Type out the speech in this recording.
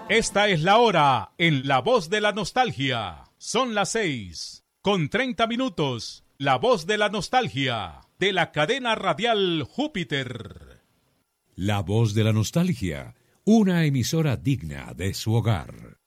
Esta es la hora en La Voz de la Nostalgia. Son las 6:30. La Voz de la Nostalgia, de la cadena radial Júpiter. La Voz de la Nostalgia, una emisora digna de su hogar.